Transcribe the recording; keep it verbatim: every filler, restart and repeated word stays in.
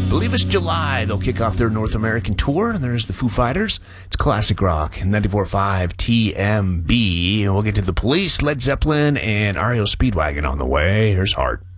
believe it's July. They'll kick off their North American tour. There's the Foo Fighters. It's classic rock. ninety-four point five T M B. We'll get to the Police, Led Zeppelin, and R E O Speedwagon on the way. Here's Heart.